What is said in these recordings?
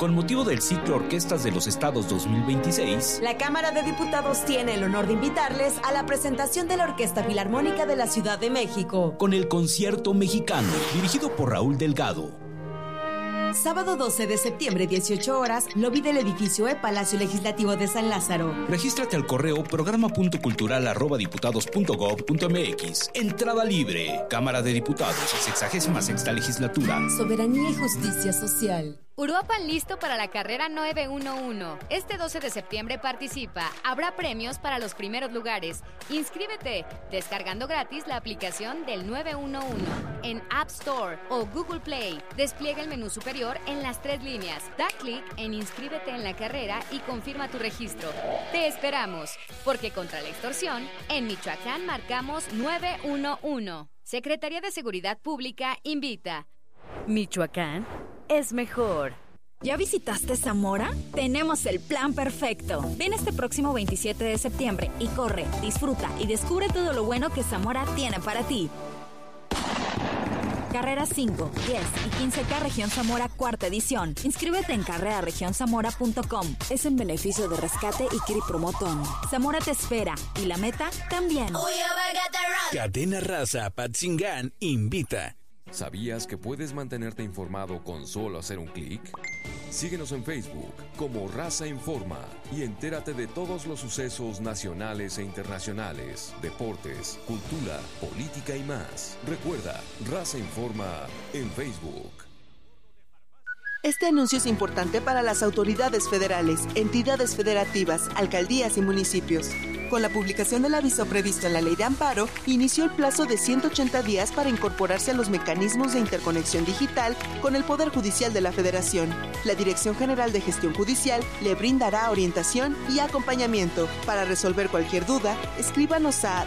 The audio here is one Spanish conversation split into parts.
Con motivo del ciclo Orquestas de los Estados 2026, la Cámara de Diputados tiene el honor de invitarles a la presentación de la Orquesta Filarmónica de la Ciudad de México, con el Concierto Mexicano, dirigido por Raúl Delgado. Sábado 12 de septiembre, 18 horas, lobby del edificio Palacio Legislativo de San Lázaro. Regístrate al correo programa.cultural@diputados.gov.mx. Entrada libre. Cámara de Diputados, 66ª legislatura. Soberanía y justicia social. Uruapan listo para la carrera 911. Este 12 de septiembre participa. Habrá premios para los primeros lugares. Inscríbete descargando gratis la aplicación del 911 en App Store o Google Play. Despliega el menú superior en las 3 líneas. Da clic en Inscríbete en la carrera y confirma tu registro. Te esperamos, porque contra la extorsión, en Michoacán marcamos 911. Secretaría de Seguridad Pública invita. Michoacán es mejor. ¿Ya visitaste Zamora? Tenemos el plan perfecto. Ven este próximo 27 de septiembre y corre, disfruta y descubre todo lo bueno que Zamora tiene para ti. Carreras 5, 10 y 15K Región Zamora cuarta edición. Inscríbete en carreraregionzamora.com. Es en beneficio de Rescate y Cri Promotón. Zamora te espera y la meta también. Cadena Raza Apatzingán invita. ¿Sabías que puedes mantenerte informado con solo hacer un clic? Síguenos en Facebook como Raza Informa y entérate de todos los sucesos nacionales e internacionales, deportes, cultura, política y más. Recuerda, Raza Informa en Facebook. Este anuncio es importante para las autoridades federales, entidades federativas, alcaldías y municipios. Con la publicación del aviso previsto en la Ley de Amparo, inició el plazo de 180 días para incorporarse a los mecanismos de interconexión digital con el Poder Judicial de la Federación. La Dirección General de Gestión Judicial le brindará orientación y acompañamiento. Para resolver cualquier duda, escríbanos a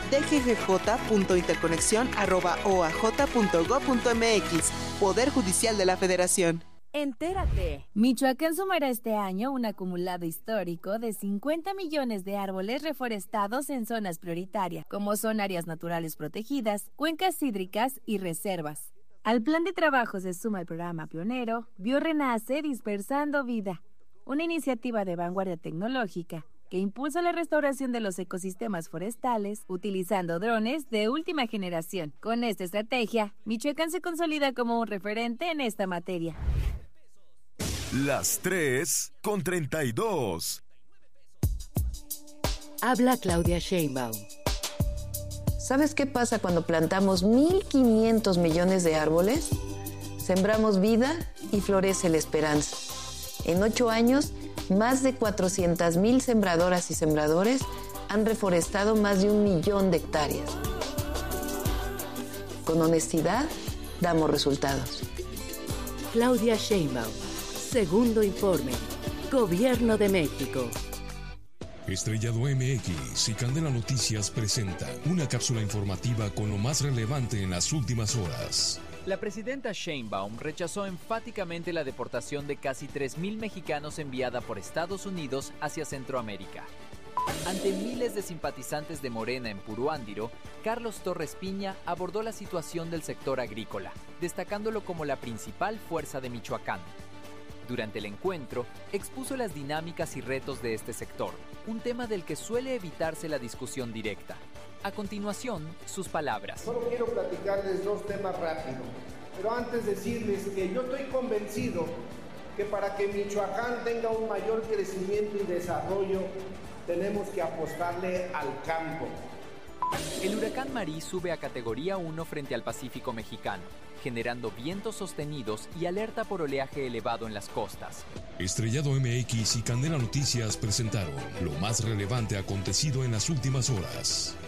dggj.interconexión@oaj.gov.mx. Poder Judicial de la Federación. Entérate. Michoacán sumará este año un acumulado histórico de 50 millones de árboles reforestados en zonas prioritarias, como son áreas naturales protegidas, cuencas hídricas y reservas. Al plan de trabajo se suma el programa pionero BioRenace Dispersando Vida, una iniciativa de vanguardia tecnológica que impulsa la restauración de los ecosistemas forestales utilizando drones de última generación. Con esta estrategia, Michoacán se consolida como un referente en esta materia. Las 3:32. Habla Claudia Sheinbaum. ¿Sabes qué pasa cuando plantamos 1,500 millones de árboles? Sembramos vida y florece la esperanza. En 8 años, más de 400,000 sembradoras y sembradores han reforestado más de 1 millón de hectáreas. Con honestidad, damos resultados. Claudia Sheinbaum. Segundo informe. Gobierno de México. Estrellado MX y Candela Noticias presenta una cápsula informativa con lo más relevante en las últimas horas. La presidenta Sheinbaum rechazó enfáticamente la deportación de casi 3,000 mexicanos enviada por Estados Unidos hacia Centroamérica. Ante miles de simpatizantes de Morena en Puruándiro, Carlos Torres Piña abordó la situación del sector agrícola, destacándolo como la principal fuerza de Michoacán. Durante el encuentro, expuso las dinámicas y retos de este sector, un tema del que suele evitarse la discusión directa. A continuación, sus palabras. Solo quiero platicarles 2 temas rápido, pero antes decirles que yo estoy convencido que para que Michoacán tenga un mayor crecimiento y desarrollo, tenemos que apostarle al campo. El huracán Marí sube a categoría 1 frente al Pacífico mexicano, generando vientos sostenidos y alerta por oleaje elevado en las costas. Estrellado MX y Candela Noticias presentaron lo más relevante acontecido en las últimas horas.